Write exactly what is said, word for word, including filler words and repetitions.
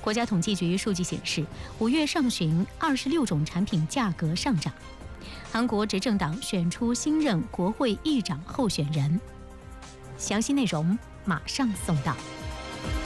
国家统计局数据显示，五月上旬，二十六种产品价格上涨。韩国执政党选出新任国会议长候选人，详细内容马上送到。